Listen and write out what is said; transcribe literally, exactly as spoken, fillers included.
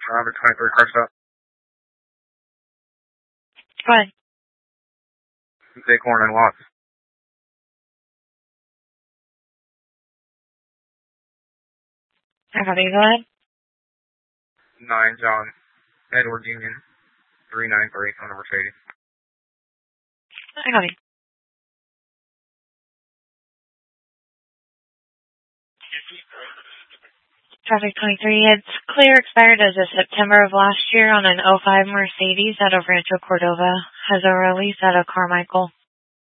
Robert twenty-three car stop. Go ahead. Bighorn and Watts. I copy. Go ahead. nine John Edward Union three nine three on the Mercedes. I copy. Traffic twenty-three. It's clear expired as of September of last year on an oh five Mercedes out of Rancho Cordova. Has a release out of Carmichael.